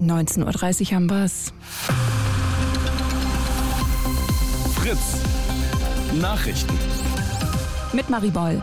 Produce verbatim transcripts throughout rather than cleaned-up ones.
neunzehn Uhr dreißig haben wir's. Fritz Nachrichten Mit Marie Boll.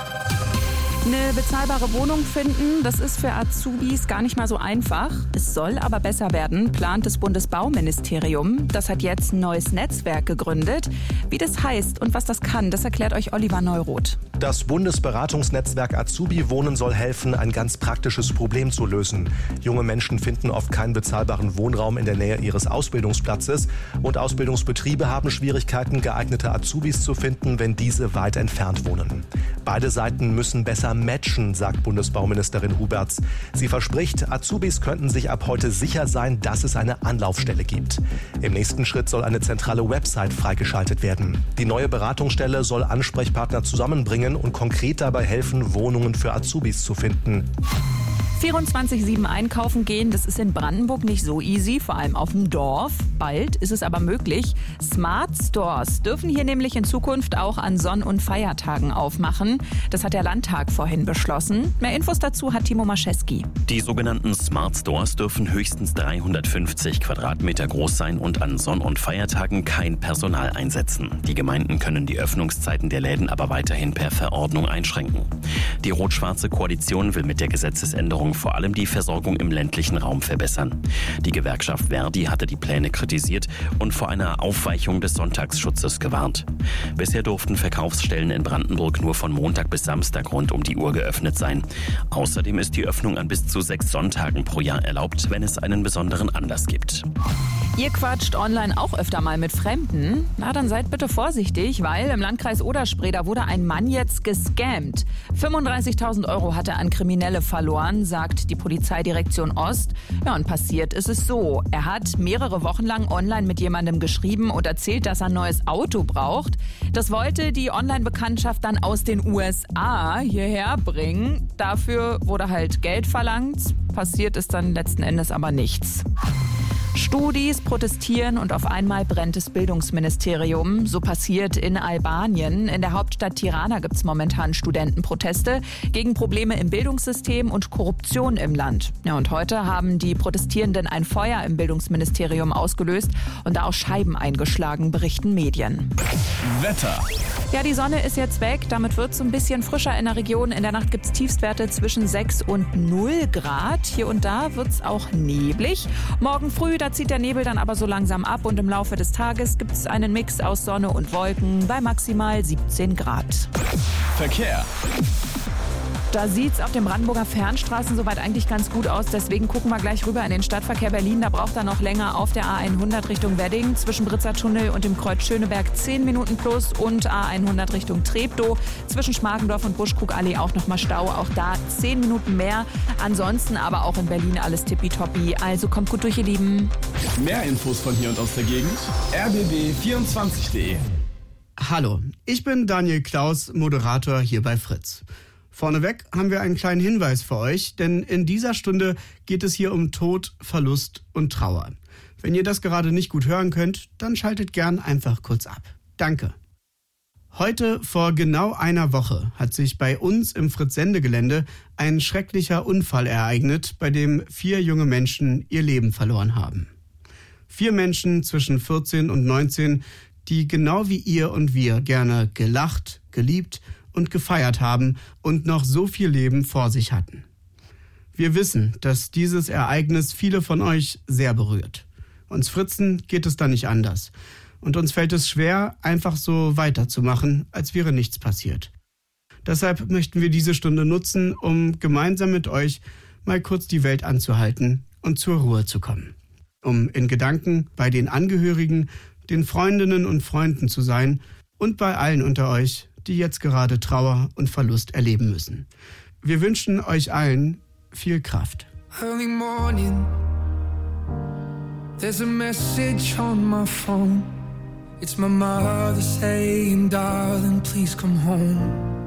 Eine bezahlbare Wohnung finden, das ist für Azubis gar nicht mal so einfach. Es soll aber besser werden, plant das Bundesbauministerium. Das hat jetzt ein neues Netzwerk gegründet. Wie das heißt und was das kann, das erklärt euch Oliver Neuroth. Das Bundesberatungsnetzwerk Azubi Wohnen soll helfen, ein ganz praktisches Problem zu lösen. Junge Menschen finden oft keinen bezahlbaren Wohnraum in der Nähe ihres Ausbildungsplatzes und Ausbildungsbetriebe haben Schwierigkeiten, geeignete Azubis zu finden, wenn diese weit entfernt wohnen. Beide Seiten müssen besser matchen, sagt Bundesbauministerin Huberts. Sie verspricht, Azubis könnten sich ab heute sicher sein, dass es eine Anlaufstelle gibt. Im nächsten Schritt soll eine zentrale Website freigeschaltet werden. Die neue Beratungsstelle soll Ansprechpartner zusammenbringen und konkret dabei helfen, Wohnungen für Azubis zu finden. vierundzwanzig sieben einkaufen gehen, das ist in Brandenburg nicht so easy, vor allem auf dem Dorf. Bald ist es aber möglich. Smart Stores dürfen hier nämlich in Zukunft auch an Sonn- und Feiertagen aufmachen. Das hat der Landtag vorhin beschlossen. Mehr Infos dazu hat Timo Mascheski. Die sogenannten Smart Stores dürfen höchstens dreihundertfünfzig Quadratmeter groß sein und an Sonn- und Feiertagen kein Personal einsetzen. Die Gemeinden können die Öffnungszeiten der Läden aber weiterhin per Verordnung einschränken. Die rot-schwarze Koalition will mit der Gesetzesänderung vor allem die Versorgung im ländlichen Raum verbessern. Die Gewerkschaft Verdi hatte die Pläne kritisiert und vor einer Aufweichung des Sonntagsschutzes gewarnt. Bisher durften Verkaufsstellen in Brandenburg nur von Montag bis Samstag rund um die Uhr geöffnet sein. Außerdem ist die Öffnung an bis zu sechs Sonntagen pro Jahr erlaubt, wenn es einen besonderen Anlass gibt. Ihr quatscht online auch öfter mal mit Fremden? Na, dann seid bitte vorsichtig, weil im Landkreis Oder-Spree, da wurde ein Mann jetzt gescammt. fünfunddreißigtausend Euro hat er an Kriminelle verloren, sagt die Polizeidirektion Ost. Ja, und passiert ist es so. Er hat mehrere Wochen lang online mit jemandem geschrieben und erzählt, dass er ein neues Auto braucht. Das wollte die Online-Bekanntschaft dann aus den U S A hierher bringen. Dafür wurde halt Geld verlangt. Passiert ist dann letzten Endes aber nichts. Studis protestieren und auf einmal brennt das Bildungsministerium. So passiert in Albanien. In der Hauptstadt Tirana gibt es momentan Studentenproteste gegen Probleme im Bildungssystem und Korruption im Land. Ja, und heute haben die Protestierenden ein Feuer im Bildungsministerium ausgelöst und da auch Scheiben eingeschlagen, berichten Medien. Wetter. Ja, die Sonne ist jetzt weg. Damit wird es ein bisschen frischer in der Region. In der Nacht gibt es Tiefstwerte zwischen sechs und null Grad. Hier und da wird es auch neblig. Morgen früh, da zieht der Nebel dann aber so langsam ab und im Laufe des Tages gibt es einen Mix aus Sonne und Wolken bei maximal siebzehn Grad. Verkehr. Da sieht es auf den Brandenburger Fernstraßen soweit eigentlich ganz gut aus. Deswegen gucken wir gleich rüber in den Stadtverkehr Berlin. Da braucht er noch länger auf der A hundert Richtung Wedding. Zwischen Britzer Tunnel und dem Kreuz Schöneberg zehn Minuten plus. Und A hundert Richtung Treptow. Zwischen Schmargendorf und Buschkrugallee auch nochmal Stau. Auch da zehn Minuten mehr. Ansonsten aber auch in Berlin alles tippitoppi. Also kommt gut durch, ihr Lieben. Mehr Infos von hier und aus der Gegend. r b b vierundzwanzig punkt d e. Hallo, ich bin Daniel Klaus, Moderator hier bei Fritz. Vorneweg haben wir einen kleinen Hinweis für euch, denn in dieser Stunde geht es hier um Tod, Verlust und Trauer. Wenn ihr das gerade nicht gut hören könnt, dann schaltet gern einfach kurz ab. Danke. Heute vor genau einer Woche hat sich bei uns im Fritz-Sende-Gelände ein schrecklicher Unfall ereignet, bei dem vier junge Menschen ihr Leben verloren haben. Vier Menschen zwischen vierzehn und neunzehn, die genau wie ihr und wir gerne gelacht, geliebt und gefeiert haben und noch so viel Leben vor sich hatten. Wir wissen, dass dieses Ereignis viele von euch sehr berührt. Uns Fritzen geht es da nicht anders. Und uns fällt es schwer, einfach so weiterzumachen, als wäre nichts passiert. Deshalb möchten wir diese Stunde nutzen, um gemeinsam mit euch mal kurz die Welt anzuhalten und zur Ruhe zu kommen. Um in Gedanken bei den Angehörigen, den Freundinnen und Freunden zu sein und bei allen unter euch, die jetzt gerade Trauer und Verlust erleben müssen. Wir wünschen euch allen viel Kraft. Early morning, there's a message on my phone. It's my mother saying, darling, please come home.